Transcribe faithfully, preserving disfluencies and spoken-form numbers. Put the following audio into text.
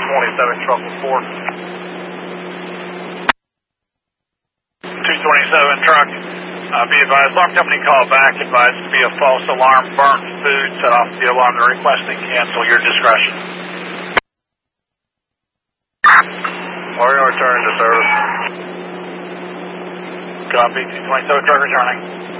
twenty-seven truck report. two twenty-seven truck, uh, be advised, alarm company call back, advised to be a false alarm, burnt food, set off the alarm, and requesting cancel, your discretion. Are you returning to service? Copy, two twenty-seven truck returning.